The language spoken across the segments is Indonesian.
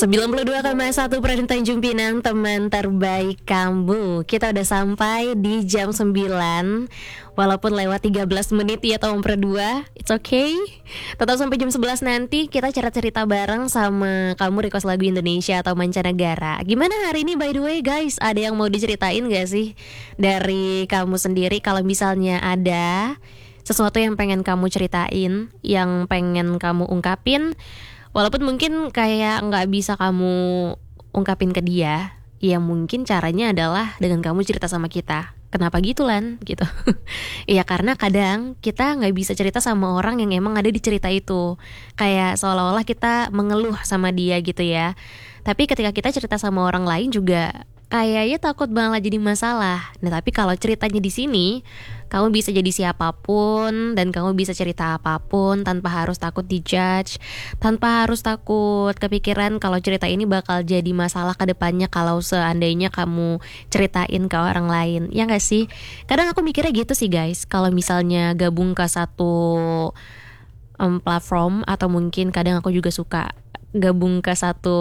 92,1 Pradin Tanjung Pinang, teman terbaik kamu. Kita udah sampai di jam 9. Walaupun lewat 13 menit ya Tom Perdua, it's okay. Tetap sampai jam 11 nanti kita cerita-cerita bareng sama kamu request lagu Indonesia atau mancanegara. Gimana hari ini by the way guys? Ada yang mau diceritain gak sih dari kamu sendiri? Kalau misalnya ada sesuatu yang pengen kamu ceritain, yang pengen kamu ungkapin, walaupun mungkin kayak gak bisa kamu ungkapin ke dia, ya mungkin caranya adalah dengan kamu cerita sama kita. Kenapa gitu Lan? Gitu. Ya karena kadang kita gak bisa cerita sama orang yang emang ada di cerita itu. Kayak seolah-olah kita mengeluh sama dia gitu ya. Tapi ketika kita cerita sama orang lain juga kayaknya takut malah jadi masalah. Nah tapi kalau ceritanya di sini, kamu bisa jadi siapapun dan kamu bisa cerita apapun tanpa harus takut dijudge, tanpa harus takut kepikiran kalau cerita ini bakal jadi masalah ke depannya kalau seandainya kamu ceritain ke orang lain. Ya gak sih? Kadang aku mikirnya gitu sih guys. Kalau misalnya gabung ke satu platform, atau mungkin kadang aku juga suka gabung ke satu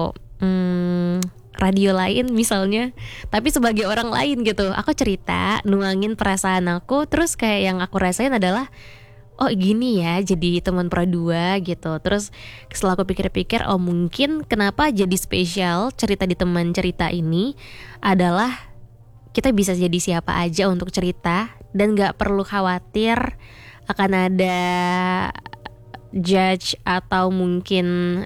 radio lain misalnya, tapi sebagai orang lain gitu, aku cerita, nuangin perasaan aku, terus kayak yang aku rasain adalah oh gini ya jadi teman Pro 2 gitu. Terus setelah aku pikir-pikir, oh mungkin kenapa jadi spesial cerita di teman cerita ini adalah kita bisa jadi siapa aja untuk cerita dan gak perlu khawatir akan ada judge atau mungkin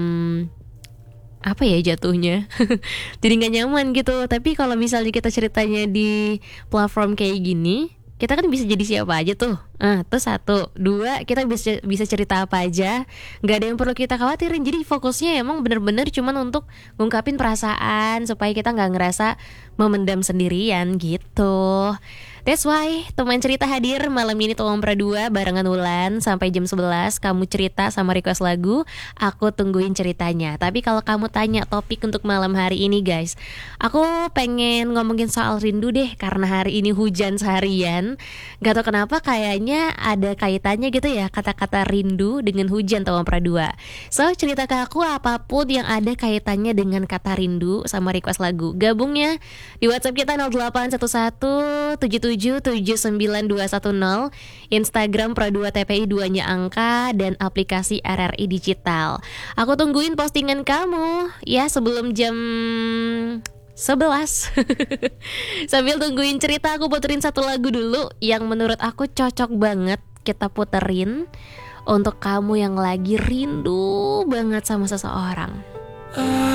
apa ya jatuhnya jadi gak nyaman gitu. Tapi kalau misalnya kita ceritanya di platform kayak gini, kita kan bisa jadi siapa aja tuh. Terus 1, 2, kita bisa cerita apa aja, gak ada yang perlu kita khawatirin. Jadi fokusnya emang bener-bener cuman untuk ngungkapin perasaan supaya kita gak ngerasa memendam sendirian gitu. That's why teman cerita hadir malam ini Tom Perdua barengan Wulan sampai jam 11. Kamu cerita sama request lagu, aku tungguin ceritanya. Tapi kalau kamu tanya topik untuk malam hari ini guys, aku pengen ngomongin soal rindu deh. Karena hari ini hujan seharian, gak tau kenapa kayaknya ada kaitannya gitu ya kata-kata rindu dengan hujan Tom Perdua. So cerita ke aku apapun yang ada kaitannya dengan kata rindu sama request lagu. Gabungnya di WhatsApp kita 0811 7779210, Instagram Pro2 TPI 2-nya angka, dan aplikasi RRI Digital. Aku tungguin postingan kamu ya sebelum jam 11. Sambil tungguin cerita, aku puterin satu lagu dulu yang menurut aku cocok banget kita puterin untuk kamu yang lagi rindu banget sama seseorang.